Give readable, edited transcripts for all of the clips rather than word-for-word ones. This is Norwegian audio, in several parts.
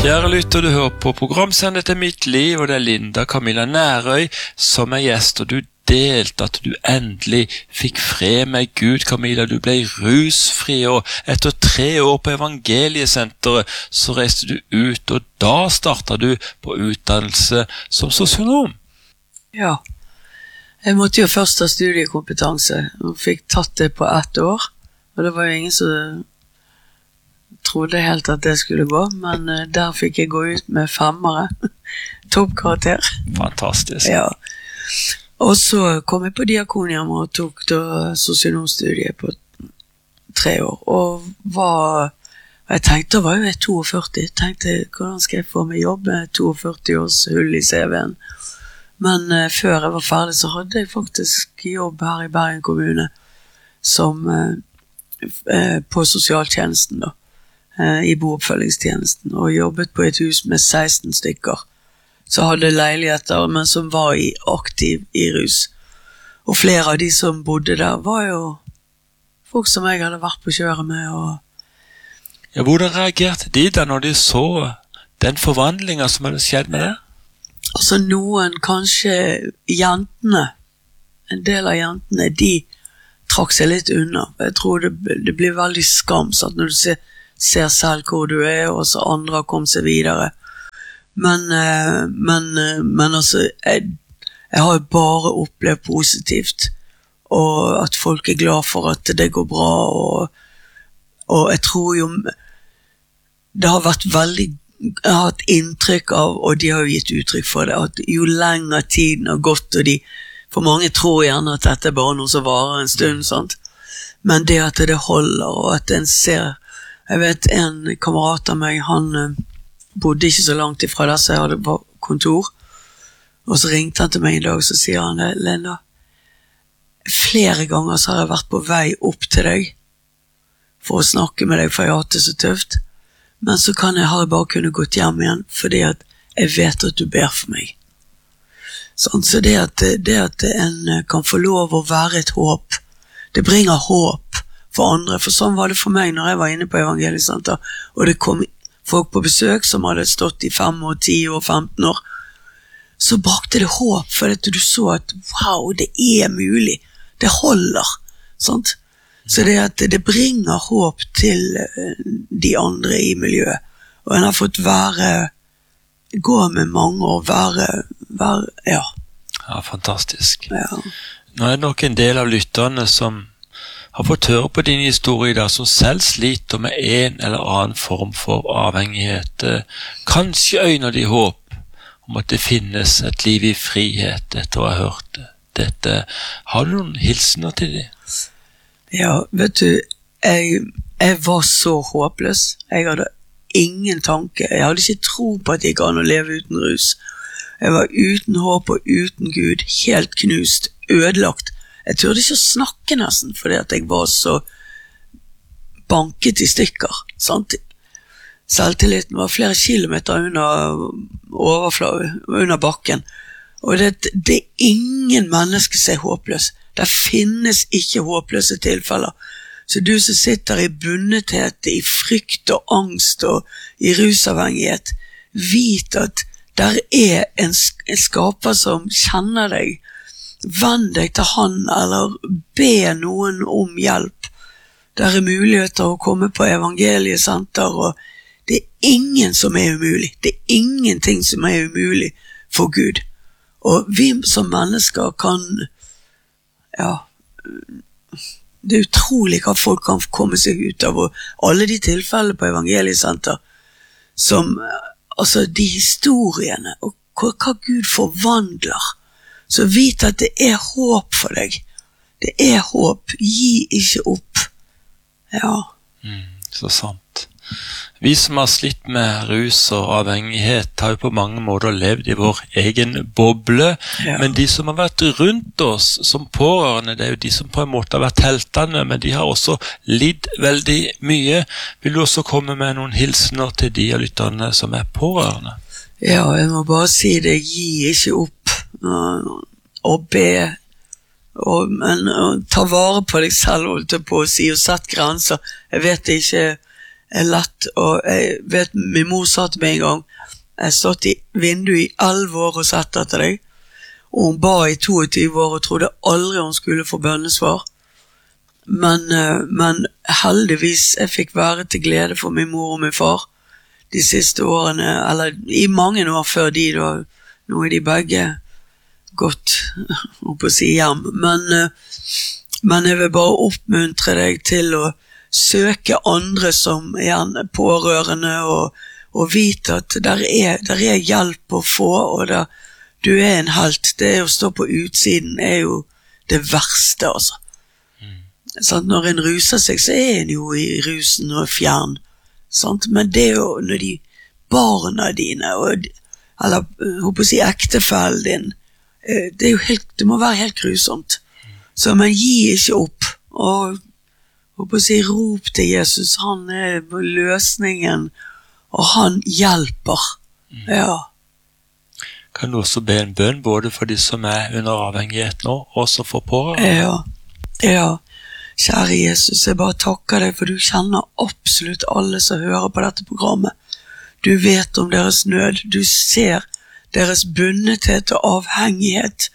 Kjære lytter, du hører på programsendet til Mitt Liv, og det Linda Camilla Nærøy som gjest, og du delte at du endelig fikk fred med Gud, Camilla. Du ble rusfri, og etter 3 år på evangeliesenteret så reiste du ut, og da startet du på utdannelse som sosionom. Ja, jeg måtte jo først ha studiekompetanse, og fikk tatt det på 1 år, og det var jo ingen som trodde helt at det skulle gå, men der fikk jeg gå ut med 5'ere, toppkarakter. Fantastisk. Ja. Og så kom jeg på Diakonium og tok da sosionomstudiet på 3 år, og jeg tenkte, da var jo jeg 42, tenkte, hvordan skal jeg få meg jobb med 42 års hull i CV-en? Men før jeg var ferdig så hadde jeg faktisk jobb her i Bergen kommune som på sosialtjenesten da, i booppfølgingstjenesten, og jobbet på et hus med 16 stykker som hadde leiligheter, men som var aktiv i rus. Og flere av de som bodde der var jo folk som jeg hadde vært på kjøret med. Ja, hvordan reagerte de da når de så den forvandlingen som hadde skjedd med det? Altså noen, kanskje jentene, en del av jentene, de trakk seg litt unna. Jeg tror det blir veldig skams at når du ser selv hvor du og så andre har kommet seg videre. Men altså, jeg har jo bare opplevd positivt, og at folk glad for at det går bra, og jeg tror jo det har vært veldig, jeg har hatt inntrykk av, og de har jo gitt uttrykk for det, at jo lenger tiden har gått, og for mange tror gjerne at dette bare noe som varer en stund, sant? Men det at det holder, og at en ser. Jeg vet en kamerat av meg, han bodde ikke så langt ifra der, så jeg hadde på kontor, og så ringte han til meg en dag, og så sier han, Linda, flere ganger så har jeg vært på vei opp til deg, for å snakke med deg, for jeg har hatt det så tøft, men så har jeg bare kunnet gått hjem igjen, fordi at jeg vet at du ber for meg. Så det at en kan få lov å være et håp, det bringer håp for andre, for sånn var det for meg når jeg var inne på evangeliesenter, og det kom folk på besøk som hadde stått i 5 år, 10 år, 15 år, så brakte det håp, for at du så at wow, det mulig, det holder, sant? Så det at det bringer håp til de andre i miljøet, og en har fått gå med mange og ja. Ja, fantastisk. Ja. Nå det nok en del av lytterne som har fått høre på din historie der, som selv sliter med en eller annen form for avhengighet. Kanskje øyner de håp om at det finnes et liv i frihet etter å ha hørt dette. Har du noen hilsener til dem? Ja, vet du, jeg var så håpløs. Jeg hadde ingen tanke. Jeg hadde ikke tro på at jeg kan leve uten rus. Jeg var uten håp og uten Gud, helt knust, ødelagt. Jeg turde ikke å snakke nesten, fordi at jeg var så banket i stykker, sant? Selvtilliten var flere kilometer under bakken, og det ingen mennesker som håpløs. Det finnes ikke håpløse tilfeller. Så du som sitter i bunnethet, i frykt og angst og i rusavhengighet, vit at der en skaper som kjenner deg. Vend deg til han, eller be noen om hjelp. Der muligheter å komme på evangeliesenter, og det ingen som umulig. Det ingenting som umulig for Gud. Og vi som mennesker kan, ja, det utrolig hva folk kan komme seg ut av, og alle de tilfellene på evangeliesenter, som, altså de historiene, og hva Gud forvandler, så vit at det håp for deg. Det håp. Gi ikke opp. Ja. Så sant. Vi som har slitt med rus og avhengighet har jo på mange måter levd i vår egen boble, ja. Men de som har vært rundt oss som pårørende, det jo de som på en måte har vært heltene, men de har også lidd veldig mye. Vil du også komme med noen hilsener til de av lytterne som pårørende? Ja, jeg må bare si det, gi ikke opp. Og be men ta vare på deg selv, holdt jeg på å si, og sett grenser. Jeg vet ikke lett, og jeg vet, min mor sa til meg en gang, jeg stått i vinduet i 11 år og sett etter deg, og hun ba i 22 år og trodde aldri hun skulle få bønnesvar. Men heldigvis jeg fikk være til glede for min mor og min far de siste årene, eller i mange år før de da, nå de begge gått opp å si hjem, men jeg vil bare oppmuntre deg til å søke andre som gjerne pårørende og vite at der er hjelp å få, og du er en helt. Det å stå på utsiden er jo det verste, altså. Sant? Når en ruser seg, så er en jo i rusen og fjern. Sant? Men det er jo når de barna dine, eller håper å si ektefellen din, det er jo det må være helt grusomt. Så man gi ikke opp, og håper å si rop til Jesus, han er løsningen, og han hjelper. Ja. Kan du også be en bønn både for de som er under avhengighet nå, og også for pårørende? Ja. Kjære Jesus, jeg bare takker deg, for du kjenner absolutt alle som hører på dette programmet. Du vet om deres nød, du ser deres bunnethet og avhengighet.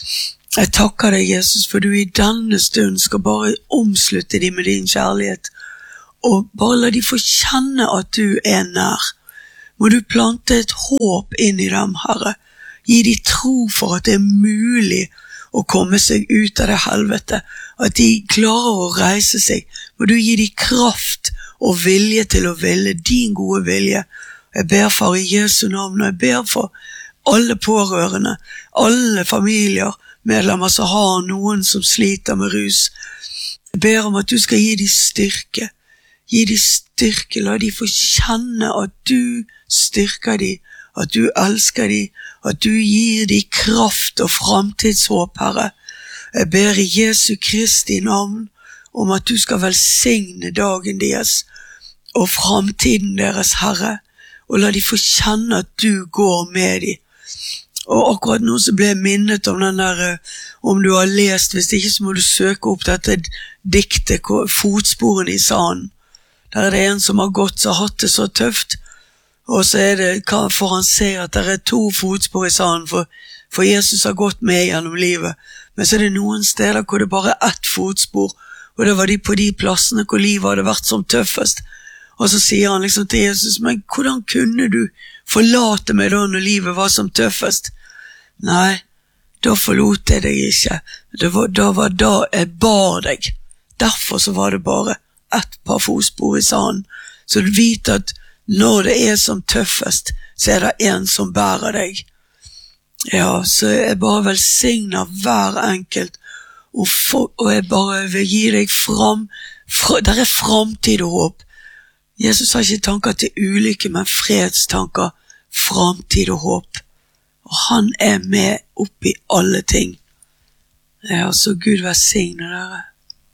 Jeg takker deg, Jesus, for du i denne stund skal bare omslutte dem med din kjærlighet, og bare la de få kjenne at du er nær. Må du plante et håp inn i dem, Herre. Gi de tro for at det er mulig å komme seg ut av det helvete, at de klarer å reise seg. Må du gi de kraft og vilje til å ville din gode vilje. Jeg ber for i Jesu navn, og jeg ber for alle pårørende, alle familier, medlemmer som har noen som sliter med rus. Jeg ber om at du skal gi de styrke. Gi de styrke, la de få kjenne at du styrker de, at du elsker de, at du gir de kraft og fremtidshåp, Herre. Jeg ber i Jesu Kristi navn om at du skal velsigne dagen deres og fremtiden deres, Herre, og la de få kjenne at du går med de. Og akkurat nå så ble jeg minnet om den der, om du har lest, hvis ikke så må du søke opp dette diktet, Fotsporene i sanden. Der er det en som har gått og hatt det så tøft, og så får han se at det er 2 fotspor i sanden, for Jesus har gått med gjennom livet. Men så er det noen steder hvor det bare er 1 fotspor, og det var de på de plassene hvor livet hadde vært som tøffest. Og så sier han liksom til Jesus, men hvordan kunne du forlate meg da når livet var som tøffest? Nei, da forlot jeg deg ikke. Det var da jeg bar deg. Derfor så var det bare 1 par fotspor i sanden. Så du vet at når det er som tøffest, så er det en som bærer deg. Ja, så jeg bare velsigner hver enkelt, og jeg bare vil gi deg der er fremtid og håp. Jesus har ikke tanker til ulykke, men fredstanker, fremtid og håp. Og han er med oppi alle ting. Ja, så Gud velsigne dere.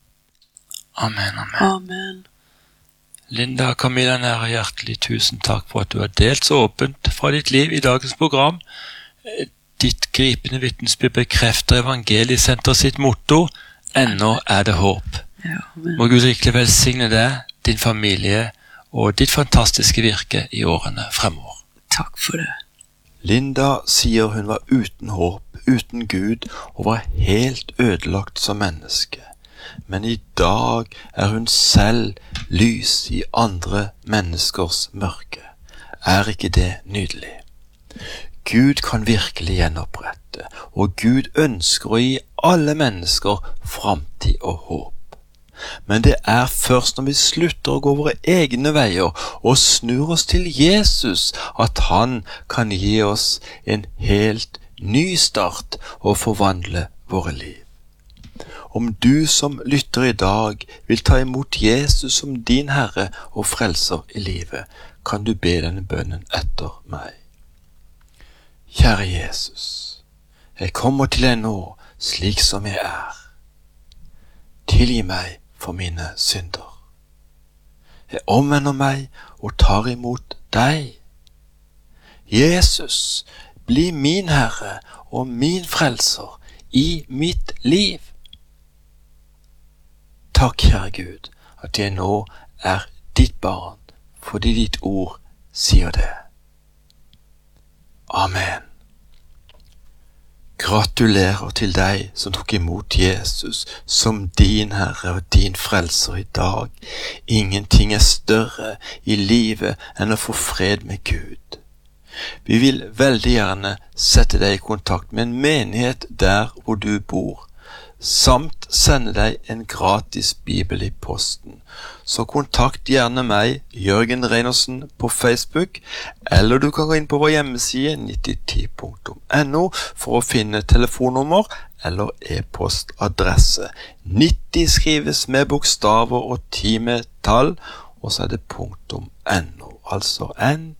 Amen, amen. Amen. Linda Camilla Nære, hjertelig tusen takk for at du har delt så åpent fra ditt liv i dagens program. Ditt gripende vitnesbyrd bekrefter Evangeliesenter sitt motto, ennå er det håp. Ja, må Gud rikelig velsigne deg, din familie og ditt fantastiske virke i årene fremover. Takk for det. Linda sier hun var uten håp, uten Gud, og var helt ødelagt som menneske. Men i dag er hun selv lys i andre menneskers mørke. Er ikke det nydelig? Gud kan virkelig gjenopprette, og Gud ønsker å gi alle mennesker fremtid og håp. Men det er først når vi slutter å gå våre egne veier og snur oss til Jesus, at han kan gi oss en helt ny start og forvandle våre liv. Om du som lytter i dag vil ta imot Jesus som din Herre og Frelser i livet, kan du be denne bønnen etter meg. Kjære Jesus, jeg kommer til deg nå slik som jeg er. Tilgi meg for mine synder. Jeg omvender meg og tar imot deg. Jesus, bli min Herre og min Frelser i mitt liv. Takk, kjære Gud, at jeg nå er ditt barn, fordi ditt ord sier det. Amen. Gratulerer til deg som tok imot Jesus som din Herre og din frelser i dag. Ingenting er større i livet enn å få fred med Gud. Vi vil veldig gjerne sette deg i kontakt med en menighet der hvor du bor, samt sende deg en gratis bibel i posten. Så kontakt gjerne meg, Jørgen Reinersen, på Facebook, eller du kan gå inn på vår hjemmeside 9010.no for å finne telefonnummer eller e-postadresse. 90 skrives med bokstaver og 10 med tall, og så er det .no, altså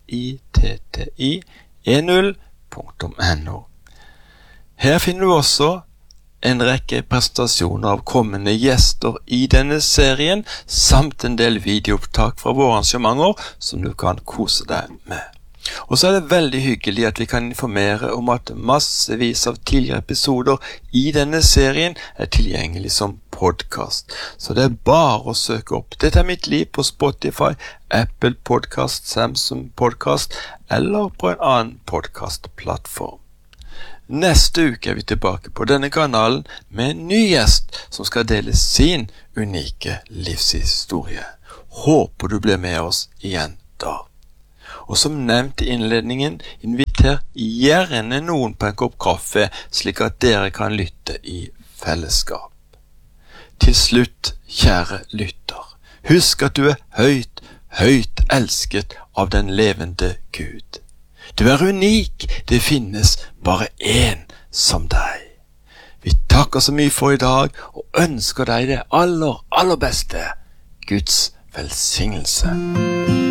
nitti10.no. Her finner du også en rekke presentasjoner av kommende gjester i denne serien, samt en del videoopptak fra våre arrangementer som du kan kose deg med. Og så er det veldig hyggelig at vi kan informere om at massevis av tidligere episoder i denne serien er tilgjengelig som podcast. Så det er bare å søke opp Dette er mitt liv på Spotify, Apple Podcast, Samsung Podcast eller på en annen podcastplattform. Neste uke er vi tilbake på denne kanalen med en ny gjest som skal dele sin unike livshistorie. Håper du blir med oss igjen da. Og som nevnt i innledningen, inviter gjerne noen på en kopp kaffe, slik at dere kan lytte i fellesskap. Til slutt, kjære lytter, husk at du er høyt, høyt elsket av den levende Gud. Du er unik, det finnes bare én som deg. Vi takker så mye for i dag, og ønsker deg det aller, aller beste. Guds velsignelse.